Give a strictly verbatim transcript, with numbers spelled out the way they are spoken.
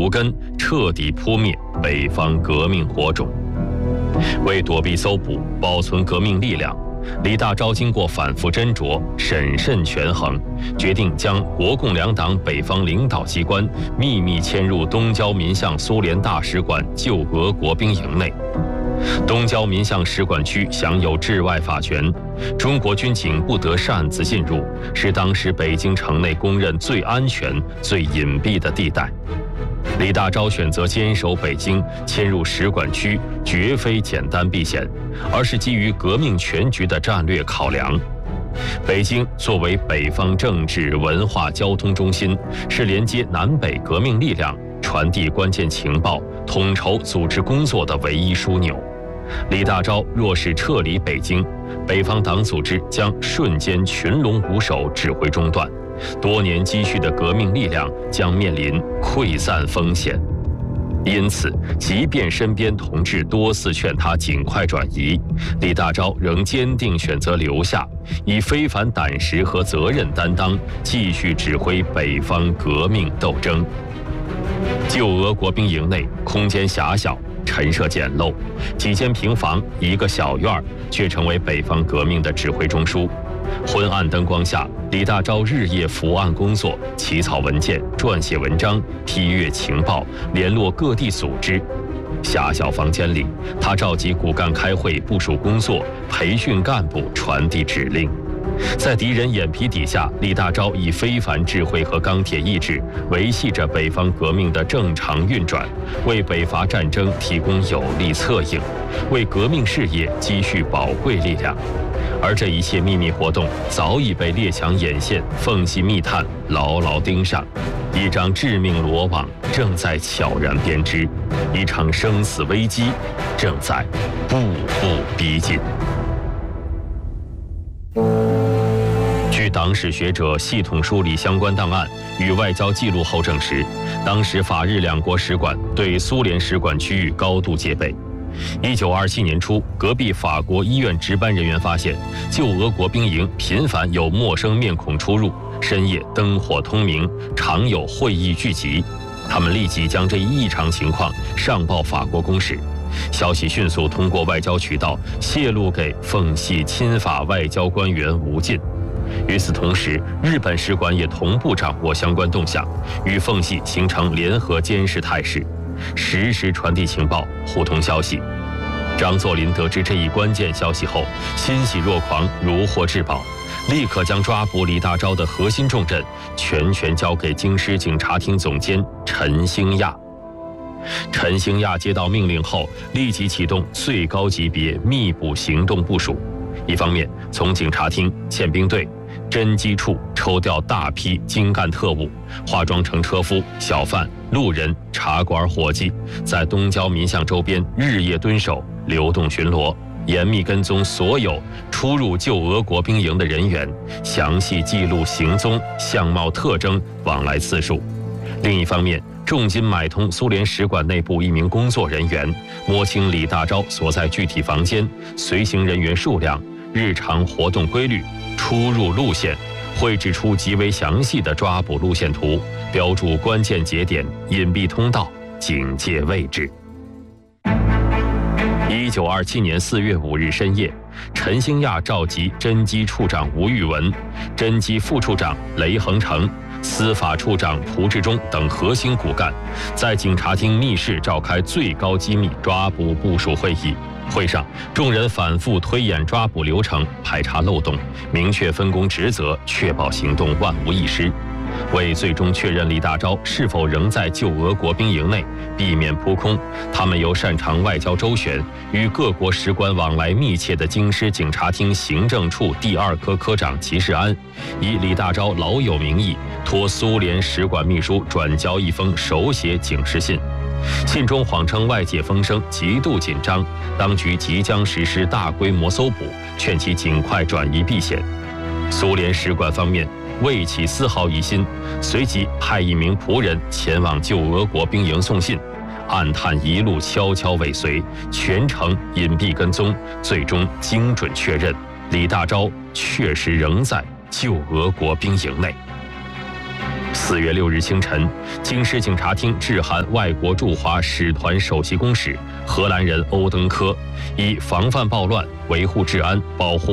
除根，彻底扑灭北方革命火种。为躲避搜捕，保存革命力量，李大钊经过反复斟酌、审慎权衡，决定将国共两党北方领导机关秘密迁入东交民巷苏联大使馆旧俄国兵营内。东交民巷使馆区享有治外法权，中国军警不得擅自进入，是当时北京城内公认最安全、最隐蔽的地带。李大钊选择坚守北京，迁入使馆区，绝非简单避险，而是基于革命全局的战略考量。北京作为北方政治、文化、交通中心，是连接南北革命力量、传递关键情报、统筹组织工作的唯一枢纽。李大钊若是撤离北京，北方党组织将瞬间群龙无首，指挥中断，多年积蓄的革命力量将面临溃散风险。因此，即便身边同志多次劝他尽快转移，李大钊仍坚定选择留下，以非凡胆识和责任担当，继续指挥北方革命斗争。旧俄国兵营内空间狭小，陈设简陋，几间平房，一个小院儿，却成为北方革命的指挥中枢。昏暗灯光下，李大钊日夜伏案工作，起草文件，撰写文章，批阅情报，联络各地组织。狭小房间里，他召集骨干开会，部署工作，培训干部，传递指令。在敌人眼皮底下，李大钊以非凡智慧和钢铁意志维系着北方革命的正常运转，为北伐战争提供有力策应，为革命事业积蓄宝贵力量。而这一切秘密活动早已被列强眼线、缝隙密探牢牢盯上，一张致命罗网正在悄然编织，一场生死危机正在步步逼近。据党史学者系统梳理相关档案与外交记录后证实，当时法日两国使馆对苏联使馆区域高度戒备。一九二七年初，隔壁法国医院值班人员发现，旧俄国兵营频繁有陌生面孔出入，深夜灯火通明，常有会议聚集。他们立即将这一异常情况上报法国公使，消息迅速通过外交渠道泄露给奉系亲法外交官员吴进。与此同时，日本使馆也同步掌握相关动向，与奉系形成联合监视态势，实时传递情报，互通消息。张作霖得知这一关键消息后，欣喜若狂，如获至宝，立刻将抓捕李大钊的核心重任全权交给京师警察厅总监陈兴亚。陈兴亚接到命令后，立即启动最高级别密捕行动部署。一方面，从警察厅、宪兵队、侦缉处抽调大批精干特务，化妆成车夫、小贩、路人、茶馆伙计，在东交民巷周边日夜蹲守，流动巡逻，严密跟踪所有出入旧俄国兵营的人员，详细记录行踪、相貌特征、往来次数。另一方面，重金买通苏联使馆内部一名工作人员，摸清李大钊所在具体房间、随行人员数量、日常活动规律、出入路线，绘制出极为详细的抓捕路线图，标注关键节点、隐蔽通道、警戒位置。一九二七年四月五日深夜，陈兴亚召集侦缉处长吴玉文、侦缉副处长雷恒成、司法处长蒲志忠等核心骨干，在警察厅密室召开最高机密抓捕部署会议。会上，众人反复推演抓捕流程，排查漏洞，明确分工职责，确保行动万无一失。为最终确认李大钊是否仍在旧俄国兵营内，避免扑空，他们由擅长外交周旋、与各国使馆往来密切的京师警察厅行政处第二科科长齐世安，以李大钊老友名义，托苏联使馆秘书转交一封手写警示信。信中谎称外界风声极度紧张，当局即将实施大规模搜捕，劝其尽快转移避险。苏联使馆方面未起丝毫疑心，随即派一名仆人前往旧俄国兵营送信，暗探一路悄悄尾随，全程隐蔽跟踪，最终精准确认李大钊确实仍在旧俄国兵营内。 四月六日清晨，京师警察厅致函外国驻华使团首席公使荷兰人欧登科，以防范暴乱、维护治安、保护